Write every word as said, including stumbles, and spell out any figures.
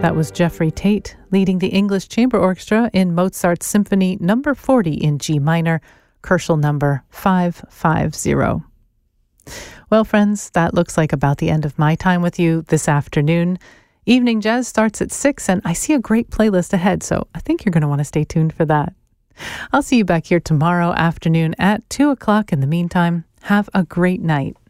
That was Jeffrey Tate leading the English Chamber Orchestra in Mozart's Symphony number forty in G minor, Koelschel number five five zero. Well, friends, that looks like about the end of my time with you this afternoon. Evening Jazz starts at six, and I see a great playlist ahead, so I think you're going to want to stay tuned for that. I'll see you back here tomorrow afternoon at two o'clock. In the meantime, have a great night.